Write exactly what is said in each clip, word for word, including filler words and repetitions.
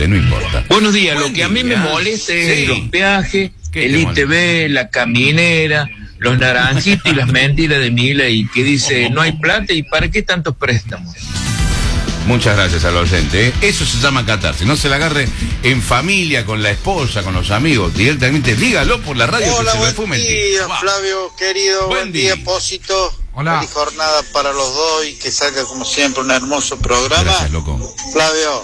vale, no importa. Buenos días, Buen lo que a mí día. me molesta es Sí. los peajes, ¿Qué el te I T V, la caminera, los naranjitos y las mentiras de Milei, que dice no hay plata y ¿para qué tantos préstamos? Muchas gracias al oyente, ¿eh? Eso se llama catarsis. No se la agarre en familia, con la esposa, con los amigos. Directamente dígalo por la radio. Hola, que se buen le fume el día, tío. Flavio, querido. Buen Buen día, día. Pósito. Hola. Feliz jornada para los dos y que salga como siempre un hermoso programa. Gracias, loco. Flavio,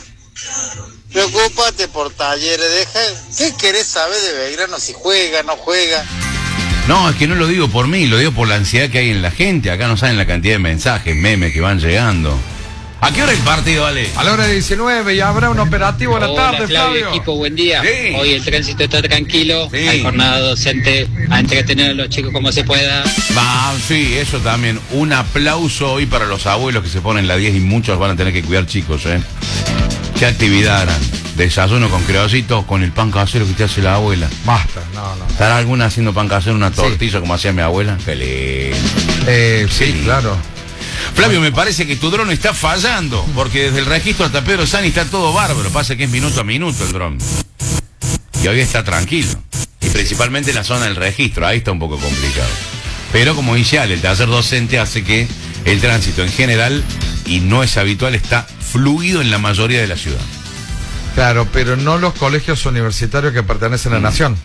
preocúpate por Talleres. Deja, ¿qué querés saber de Belgrano? Si juega, no juega. No, es que no lo digo por mí, lo digo por la ansiedad que hay en la gente. Acá no saben la cantidad de mensajes, memes que van llegando. ¿A qué hora el partido, Ale? A la hora de diecinueve y habrá un operativo a la Hola, tarde, Flavio, Flavio. equipo, buen día. Sí. Hoy el tránsito está tranquilo, Sí. hay jornada docente, a entretener a los chicos como se pueda. Ah, sí, eso también. Un aplauso hoy para los abuelos que se ponen la diez y muchos van a tener que cuidar chicos, ¿eh? ¿Qué actividad harán? Desayuno con creocitos, con el pan casero que te hace la abuela. Basta, no, no. ¿Estará alguna haciendo pan casero, una tortilla como hacía mi abuela? Qué lindo. Eh, sí, Sí. claro. Flavio, me parece que tu dron está fallando, porque desde el registro hasta Pedro Sani está todo bárbaro. Pasa que es minuto a minuto el dron. Y hoy está tranquilo. Y principalmente en la zona del registro, ahí está un poco complicado. Pero como dice Ale, el taller docente hace que el tránsito en general, y no es habitual, está fluido en la mayoría de la ciudad. Claro, pero no los colegios universitarios que pertenecen a la nación.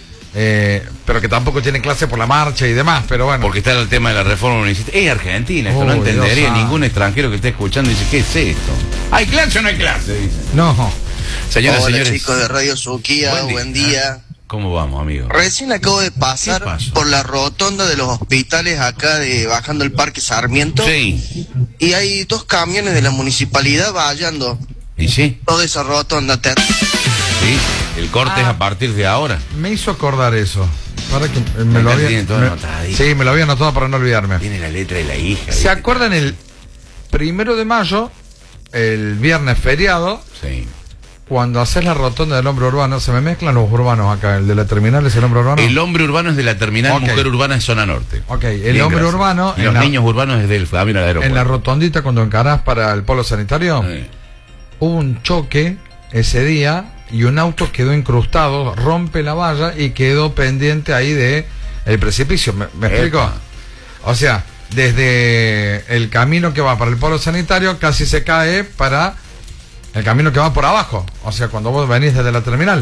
Eh, pero que tampoco tienen clase por la marcha y demás, pero bueno. Porque está el tema de la reforma universitaria. Es Argentina, esto Uy, no entendería Dios santo. ningún extranjero que esté escuchando y dice, ¿qué es esto? ¿Hay clase o no hay clase? Dice. No. Señoras y Hola, señores, chicos de Radio Suquía, buen día. ¿cómo vamos, amigo? Recién acabo de ¿Qué pasar pasó? por la rotonda de los hospitales acá de bajando el Parque Sarmiento Sí. y hay dos camiones de la municipalidad vallando ¿Y sí? toda esa rotonda. Ter- Sí. El corte es a partir de ahora. Me hizo acordar eso. Para que eh, me Acá lo había, tiene todo me- anotadito. sí, me lo había anotado para no olvidarme. Tiene la letra de la hija. ¿Se acuerdan el primero de mayo, el viernes feriado, Sí. cuando haces la rotonda del hombre urbano? Se me mezclan los urbanos acá. El de la terminal es el hombre urbano. El hombre urbano es de la terminal, Ok. mujer urbana es zona norte. Ok, el Bien, hombre gracias. urbano Y en los la- niños urbanos es del camino al aeropuerto. En la rotondita, cuando encarás para el polo sanitario, Sí. hubo un choque ese día y un auto quedó incrustado, rompe la valla y quedó pendiente ahí de el precipicio. ¿Me, me Epa. explico? O sea, desde el camino que va para el polo sanitario casi se cae para el camino que va por abajo. O sea, cuando vos venís desde la terminal.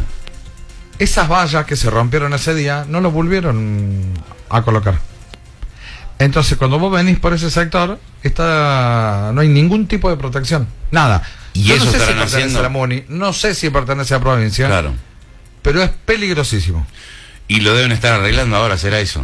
Esas vallas que se rompieron ese día no lo volvieron a colocar. Entonces, cuando vos venís por ese sector, está, no hay ningún tipo de protección. Nada. Y Yo eso no sé si estarán pertenece haciendo- a la MUNI, no sé si pertenece a provincia, Claro. pero es peligrosísimo. Y lo deben estar arreglando ahora, ¿será eso?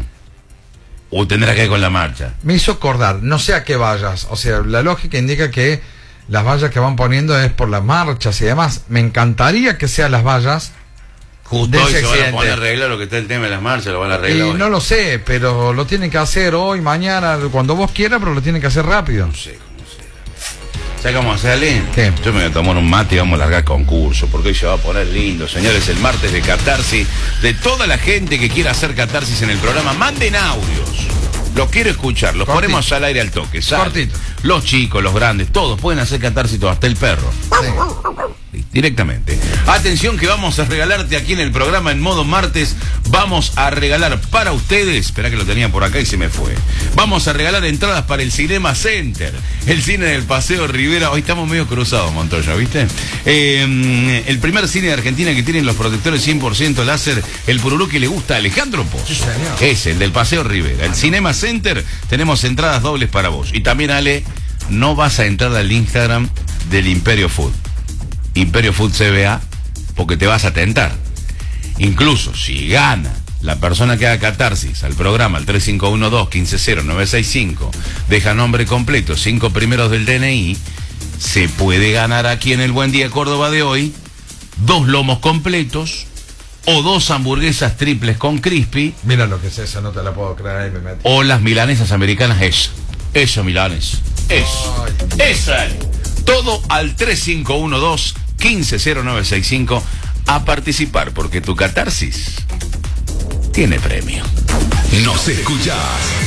O tendrá que ver con la marcha. Me hizo acordar, no sé a qué vallas. O sea, la lógica indica que las vallas que van poniendo es por las marchas y demás. Me encantaría que sean las vallas. Justo De hoy ese se van a accidente. poner a arreglar lo que está el tema de las marchas, lo van a Y arreglar hoy. no lo sé, pero lo tienen que hacer hoy, mañana, cuando vos quieras, pero lo tienen que hacer rápido. No sé cómo será. ¿Sabes cómo hacer, Ale? ¿Qué? Yo me voy a tomar un mate y vamos a largar concurso, porque hoy se va a poner lindo. Señores, el martes de catarsis, de toda la gente que quiera hacer catarsis en el programa, manden audios. Los quiero escuchar, los Cortito. ponemos al aire al toque. ¿sale? Cortito. Los chicos, los grandes, todos pueden hacer catarsis, todo, hasta el perro. Sí. Directamente. Atención que vamos a regalarte aquí en el programa en modo martes. Vamos a regalar para ustedes, espera que lo tenía por acá y se me fue. Vamos a regalar entradas para el Cinema Center, el cine del Paseo Rivera. Hoy estamos medio cruzados, Montoya, ¿viste? Eh, el primer cine de Argentina que tienen los protectores cien por ciento láser, el pururú que le gusta a Alejandro Pozo. Sí, señor. Es el del Paseo Rivera. El Cinema Center, tenemos entradas dobles para vos. Y también, Ale, no vas a entrar al Instagram del Imperio Food. Imperio Food C B A, porque te vas a tentar. Incluso si gana la persona que haga catarsis al programa, al tres cinco uno dos, uno cinco cero nueve seis cinco, deja nombre completo, cinco primeros del D N I, se puede ganar aquí en el Buen Día Córdoba de hoy dos lomos completos o dos hamburguesas triples con crispy Mira lo que es eso, no te la puedo creer, ahí me metí. o las milanesas americanas. Eso, eso milanes, eso, esa. Todo al tres cinco uno dos, uno cinco cero nueve seis cinco a participar, porque tu catarsis tiene premio. Nos escuchás.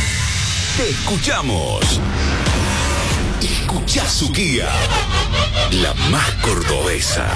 Te escuchamos. Escuchá Suquía, la más cordobesa.